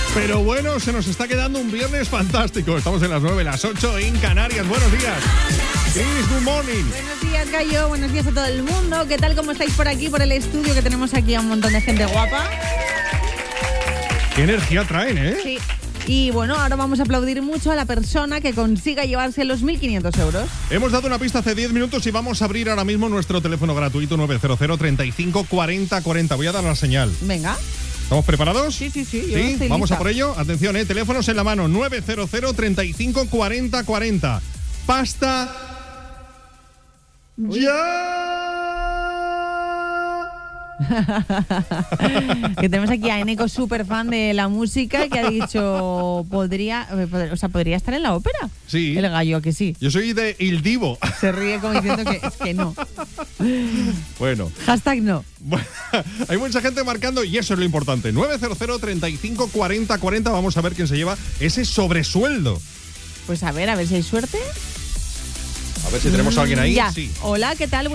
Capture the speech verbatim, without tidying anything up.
Pero bueno, se nos está quedando un viernes fantástico. Estamos en las nueve, las ocho en Canarias. Buenos días. Chris, good morning. Buenos días, Gallo. Buenos días a todo el mundo. ¿Qué tal? ¿Cómo estáis por aquí, por el estudio? Que tenemos aquí a un montón de gente guapa. Qué energía traen, ¿eh? Sí. Y bueno, ahora vamos a aplaudir mucho a la persona que consiga llevarse los mil quinientos euros. Hemos dado una pista hace diez minutos y vamos a abrir ahora mismo nuestro teléfono gratuito nueve cero cero, treinta y cinco, cuarenta, cuarenta. Voy a dar la señal. Venga. ¿Estamos preparados? Sí, sí, sí. ¿Sí? Yo estoy Vamos lista. a por ello. Atención, ¿eh? Teléfonos en la mano. nueve cero cero, treinta y cinco, cuarenta, cuarenta. Pasta. ¡Ya! Que tenemos aquí a Eneco, súper fan de la música, que ha dicho, podría, o sea, podría estar en la ópera. Sí. El Gallo, que sí. Yo soy de Il Divo. Se ríe como diciendo que es que no. Bueno. Hashtag no. Bueno, hay mucha gente marcando y eso es lo importante. nueve cero cero, treinta y cinco, cuarenta, cuarenta. Vamos a ver quién se lleva ese sobresueldo. Pues a ver, a ver si hay suerte. A ver si tenemos a alguien ahí. Ya. Sí. Hola, ¿qué tal?